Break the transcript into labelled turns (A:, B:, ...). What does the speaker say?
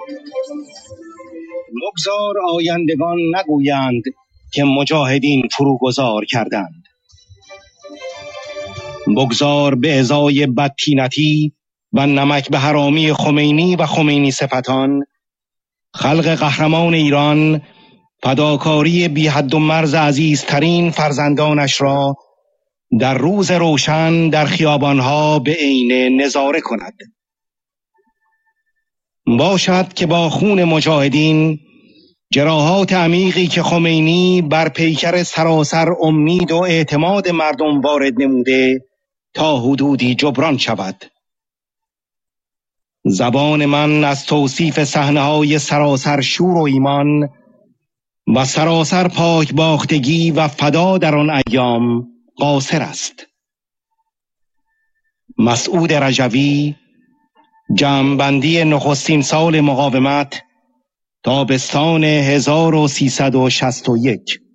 A: مگذار آیندگان نگویند که مجاهدین فروگذار کردند. بگذار به ازای بدتینتی و نمک به حرامی خمینی و خمینی صفتان، خلق قهرمان ایران فداکاری بی حد و مرز عزیزترین فرزندانش را در روز روشن در خیابانها به عین نظاره کند. باشد که با خون مجاهدین جراحات عمیقی که خمینی بر پیکر سراسر امید و اعتماد مردم وارد نموده تا حدودی جبران شود. زبان من از توصیف صحنه‌های سراسر شور و ایمان و سراسر پاک باختگی و فدا در آن ایام قاصر است. مسعود رجوی، جمع‌بندی نخستین سال مقاومت، تابستان 1361.